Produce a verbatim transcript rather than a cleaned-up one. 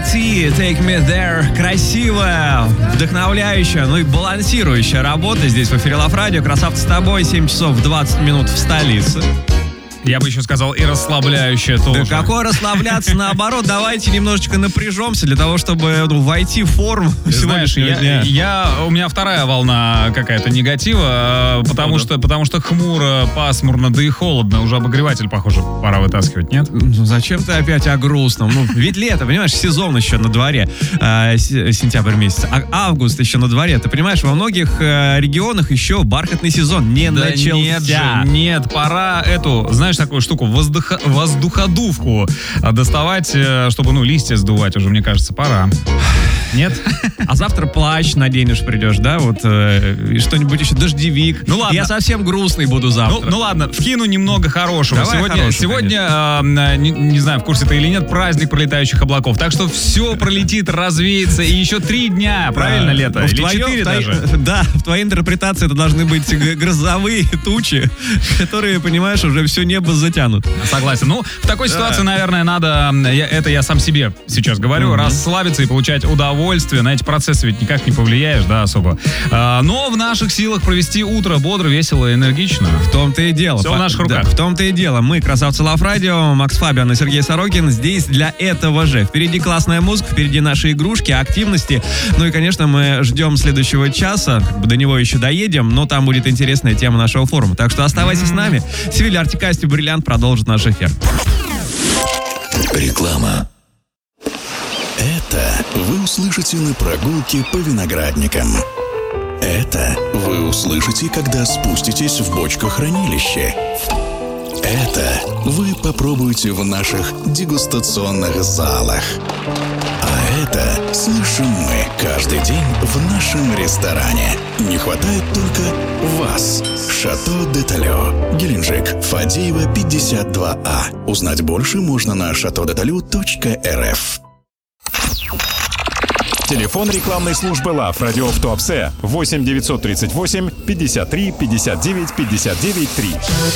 T, Take Me There. Красивая, вдохновляющая, ну и балансирующая работа здесь в эфире Лав Радио. Красавцы с тобой, семь часов двадцать минут в столице. Я бы еще сказал, и расслабляющее тоже. Да какой расслабляться, наоборот, давайте немножечко напряжемся для того, чтобы ну, войти в форму сегодняшнего я, дня. Я, у меня вторая волна какая-то негатива, потому что, потому что хмуро, пасмурно, да и холодно. Уже обогреватель, похоже, пора вытаскивать, нет? Ну, зачем ты опять о грустном? Ну, ведь лето, понимаешь, сезон еще на дворе, э, сентябрь месяц, а август еще на дворе. Ты понимаешь, во многих э, регионах еще бархатный сезон не да начался. Нет же, нет, пора эту, знаешь, такую штуку, воздуха, воздуходувку доставать, чтобы, ну, листья сдувать уже, мне кажется, пора. Нет? А завтра плащ наденешь, придешь, да? Вот э, и что-нибудь еще, дождевик. Ну ладно. Я совсем грустный буду завтра. Ну, ну ладно, вкину немного хорошего. Давай сегодня, хорошего, сегодня э, не, не знаю, в курсе ты или нет, праздник пролетающих облаков. Так что все пролетит, развеется. И еще три дня, правильно, Да. лето? Ну, в Или твоем- четыре в твоей- даже? Да, в твоей интерпретации это должны быть г- грозовые тучи, которые, понимаешь, уже все небо затянут. Согласен. Ну, в такой Да. ситуации, наверное, надо, я- это я сам себе сейчас говорю, Мгм. расслабиться и получать удовольствие. На эти процессы ведь никак не повлияешь, да, особо. А, но в наших силах провести утро бодро, весело и энергично. В том-то и дело. Всё в По- наших да, руках. в том-то и дело. Мы, красавцы Лав Радио, Макс Фабиан и Сергей Сорокин, здесь для этого же. Впереди классная музыка, впереди наши игрушки, активности. Ну и, конечно, мы ждем следующего часа. Как бы до него еще доедем, но там будет интересная тема нашего форума. Так что оставайся с нами. Севиль Артикасти, Бриллиант продолжит наш эфир. Реклама. Это вы услышите на прогулке по виноградникам. Это вы услышите, когда спуститесь в бочкохранилище. Это вы попробуете в наших дегустационных залах. А это слышим мы каждый день в нашем ресторане. Не хватает только вас. Шато де Талё, Геленджик, Фадеева, пятьдесят два А. Узнать больше можно на шато де талё точка эр эф. Телефон рекламной службы Лав Радио в Туапсе восемь девятьсот тридцать восемь пятьдесят три пятьдесят девять пятьдесят девять три.